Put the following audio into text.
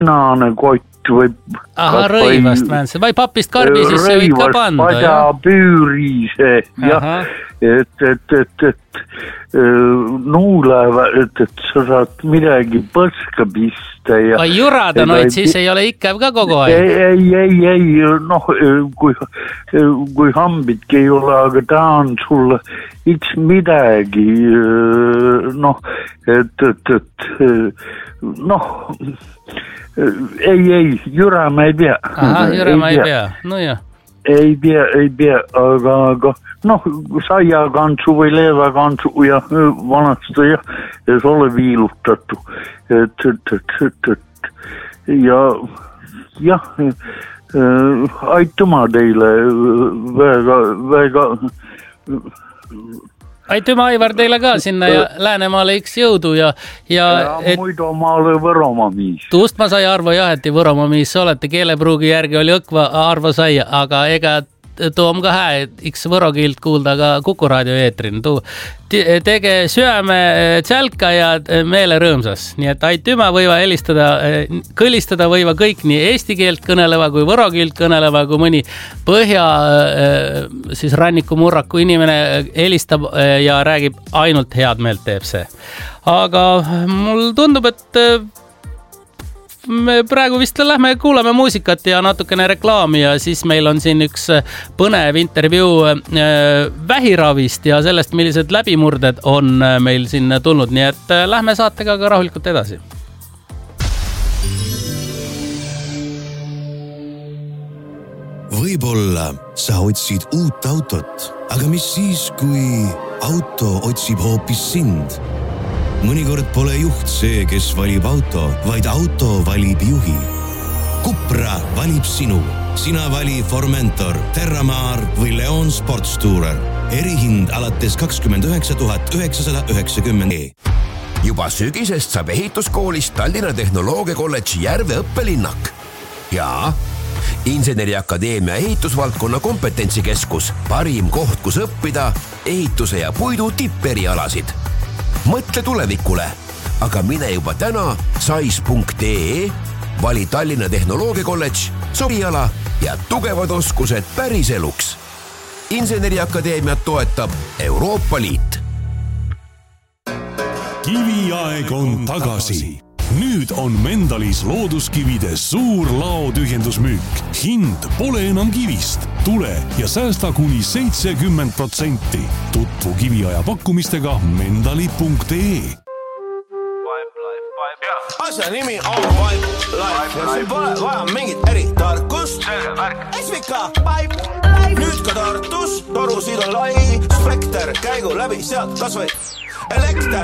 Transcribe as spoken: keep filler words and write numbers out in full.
punane kott või aha, rõivast väänse või papist karbi sisse võid ka panda. Rõivast padapüürise ja et, et, et, et nuule, et, et sa saad midagi põska pista ja ai jurada noid et, siis ei ole ikka ka kogu aeg ei, ei, ei, ei noh, kui, kui hambidki ei ole, aga ta on sulle iks midagi noh, et, et, et noh ei, ei, jürama ei pea aha, jürama ei, ei pea, no jah ei pea, ei pea, aga, aga noh, saiakantsu või leevakantsu ja vanasti jah, ja see ole viilutatu. Et, et, et, et, et ja jah, aituma teile väga, väga aitüma Aivar teile ka sinna ja Läänemaale üks jõudu ja ja, ja et, muidu maale Võromaa miis. Tuust ma sai arvo jah, et Võromaa miis olete keelepruugi järgi oli õkva arvo sai, aga ega too on ka hää, et iks võrokiilt kuulda ka Kuku raadio eetrin. Tuu tege süäme tšälka ja meele rõõmsas. Nii et aitüma võiva helistada, kõlistada võiva kõik nii eesti keelt kõneleva kui võrokiilt kõneleva, kui mõni põhja siis ranniku murraku inimene helistab ja räägib ainult head meelt teeb see. Aga mul tundub, et me praegu vist lähme kuulame muusikat ja natukene reklaami ja siis meil on siin üks põnev intervjuu vähiravist ja sellest, millised läbimurded on meil siin tulnud, nii et lähme saatega ka rahulikult edasi. Võib-olla sa otsid uut autot, aga mis siis, kui auto otsib hoopis sind? Mõnikord pole juht see, kes valib auto, vaid auto valib juhi. Cupra valib sinu. Sina vali Formentor, Terramar või Leon Sportstourer. Erihind alates kakskümmend üheksa tuhat üheksasada üheksakümmend. Juba sügisest saab ehituskoolist Tallinna Tehnoloogia kolledži Järve õppelinnak. Ja Inseneriakadeemia ehitusvaldkonna kompetentsikeskus, parim koht, kus õppida ehituse ja puidu tipperialasid. Mõtle tulevikule, aga mine juba täna sais punkt ee, vali Tallinna Tehnoloogia kolledž, sobiala ja tugevad oskused päris eluks. Inseneriakadeemiat toetab Euroopa Liit. Kiviaeg on tagasi. Nüüd on Mendalis looduskivide suur laotühjendusmüük. Hind pole enam kivist. Tule ja säästa kuni seitsekümmend protsenti. Tutvu kiviaja pakkumistega mendali punkt ee. Asja nimi on Pipe Life ja siin pole vaja mingit eritarkust. S V K Pipe Life. Nüüd ka Tartus, torusid on lai, spekter käigu läbi sealt kas või elekter.